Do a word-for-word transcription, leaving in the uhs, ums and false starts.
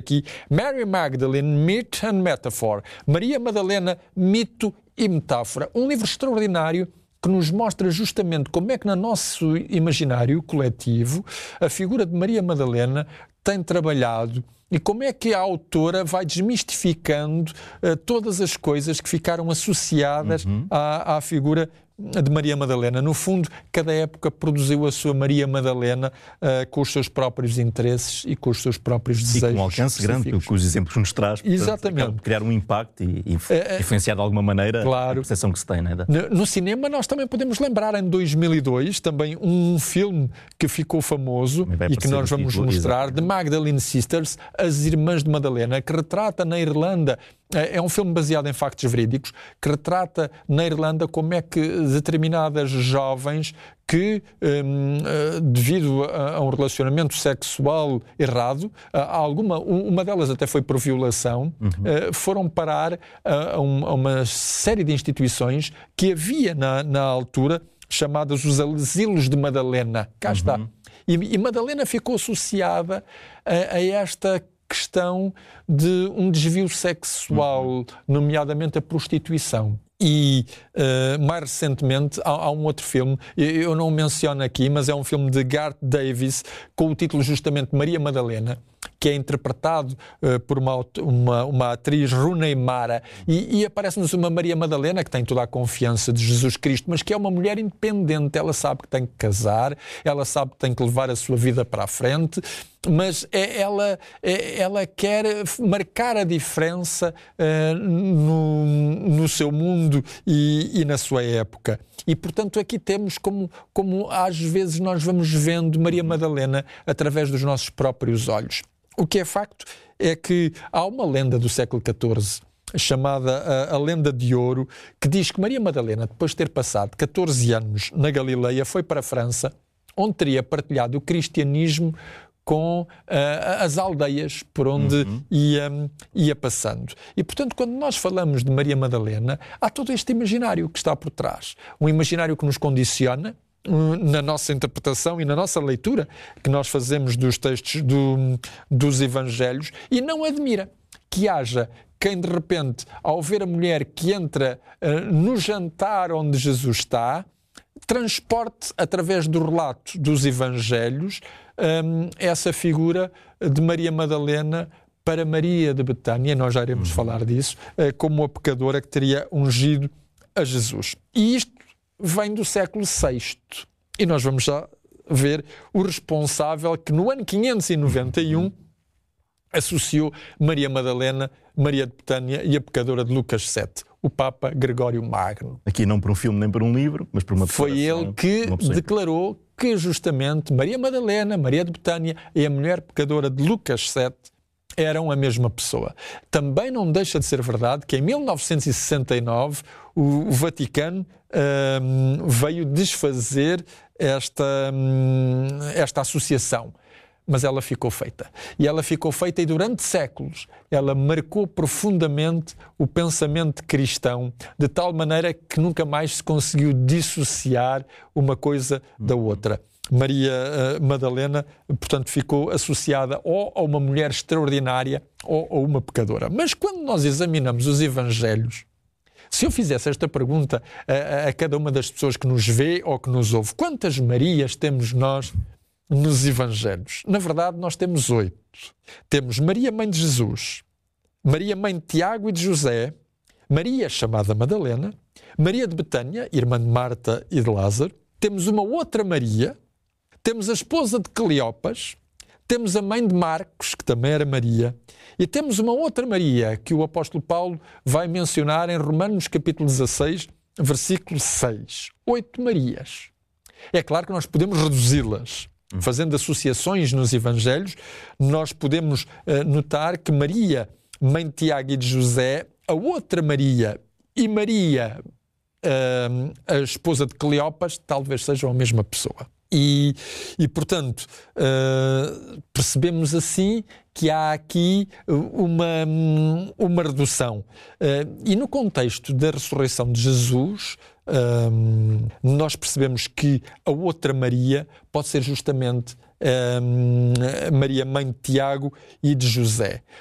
aqui, Mary Magdalene, Myth and Metaphor. Maria Madalena, mito e metáfora. Um livro extraordinário que nos mostra justamente como é que no nosso imaginário coletivo a figura de Maria Madalena tem trabalhado e como é que a autora vai desmistificando uh, todas as coisas que ficaram associadas uhum. à, à figura de Maria Madalena. No fundo, cada época produziu a sua Maria Madalena uh, com os seus próprios interesses e com os seus próprios desejos. E com um alcance grande, com os exemplos que nos traz. Portanto, exatamente. Criar um impacto e, e uh, influenciar de alguma maneira claro. A percepção que se tem. Né? No, no cinema, nós também podemos lembrar, em dois mil e dois, também um filme que ficou famoso e que nós vamos título, mostrar, exatamente. The Magdalene Sisters, As Irmãs de Madalena, que retrata na Irlanda. É um filme baseado em factos verídicos que retrata na Irlanda como é que determinadas jovens que, um, devido a um relacionamento sexual errado, alguma, uma delas até foi por violação, uhum. foram parar a, a uma série de instituições que havia na, na altura, chamadas os Asilos de Madalena. Cá uhum. está. E, e Madalena ficou associada a, a esta questão de um desvio sexual, uhum. nomeadamente a prostituição. E, uh, mais recentemente, há, há um outro filme, eu não o menciono aqui, mas é um filme de Garth Davis, com o título justamente Maria Madalena, que é interpretado uh, por uma, uma, uma atriz, Rooney Mara, e, e aparece-nos uma Maria Madalena que tem toda a confiança de Jesus Cristo, mas que é uma mulher independente. Ela sabe que tem que casar, ela sabe que tem que levar a sua vida para a frente, mas é, ela, é, ela quer marcar a diferença uh, no, no seu mundo e, e na sua época. E, portanto, aqui temos como, como às vezes nós vamos vendo Maria Madalena através dos nossos próprios olhos. O que é facto é que há uma lenda do século catorze, chamada a, a Lenda de Ouro, que diz que Maria Madalena, depois de ter passado catorze anos na Galileia, foi para a França, onde teria partilhado o cristianismo com uh, as aldeias por onde uhum. ia, ia passando. E, portanto, quando nós falamos de Maria Madalena, há todo este imaginário que está por trás. Um imaginário que nos condiciona na nossa interpretação e na nossa leitura que nós fazemos dos textos do, dos Evangelhos, e não admira que haja quem de repente, ao ver a mulher que entra uh, no jantar onde Jesus está, transporte através do relato dos Evangelhos um, essa figura de Maria Madalena para Maria de Betânia, nós já iremos uhum. falar disso, uh, como a pecadora que teria ungido a Jesus. E isto vem do século sexto. E nós vamos já ver o responsável que no ano quinhentos e noventa e um associou Maria Madalena, Maria de Betânia e a pecadora de Lucas sete, o Papa Gregório Magno. Aqui não por um filme nem por um livro, mas por uma Foi ele que declarou que justamente Maria Madalena, Maria de Betânia e a mulher pecadora de Lucas sete eram a mesma pessoa. Também não deixa de ser verdade que em mil novecentos e sessenta e nove o, o Vaticano hum, veio desfazer esta, hum, esta associação. Mas ela ficou feita. E ela ficou feita e durante séculos ela marcou profundamente o pensamento cristão, de tal maneira que nunca mais se conseguiu dissociar uma coisa da outra. Maria uh, Madalena, portanto, ficou associada ou a uma mulher extraordinária ou a uma pecadora. Mas quando nós examinamos os Evangelhos, se eu fizesse esta pergunta a, a cada uma das pessoas que nos vê ou que nos ouve, quantas Marias temos nós nos Evangelhos? Na verdade, nós temos oito. Temos Maria, mãe de Jesus, Maria, mãe de Tiago e de José, Maria, chamada Madalena, Maria de Betânia, irmã de Marta e de Lázaro, temos uma outra Maria, temos a esposa de Cleopas, temos a mãe de Marcos, que também era Maria, e temos uma outra Maria que o apóstolo Paulo vai mencionar em Romanos capítulo dezasseis, versículo seis. Oito Marias. É claro que nós podemos reduzi-las. Fazendo associações nos Evangelhos, nós podemos uh, notar que Maria, mãe de Tiago e de José, a outra Maria e Maria, uh, a esposa de Cleopas, talvez sejam a mesma pessoa. E, e portanto, uh, percebemos assim que há aqui uma, uma redução. Uh, e no contexto da ressurreição de Jesus, um, nós percebemos que a outra Maria pode ser justamente um, Maria, mãe de Tiago e de José.